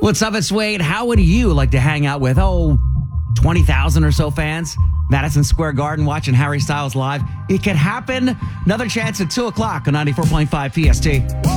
What's up, it's Wade. How would you like to hang out with, 20,000 or so fans? Madison Square Garden watching Harry Styles live. It could happen. Another chance at 2 o'clock on 94.5 PST.